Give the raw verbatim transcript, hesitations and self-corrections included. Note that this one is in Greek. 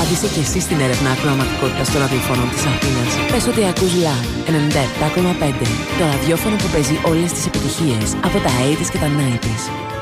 Είσαι και εσύ στην έρευνα ακροαματικότητας των ραδιοφώνων της Αθήνας. Πες ότι ακούς Live ενενήντα επτά κόμμα πέντε, το ραδιόφωνο που παίζει όλες τις επιτυχίες από τα ογδόντα και τα ενενήντα.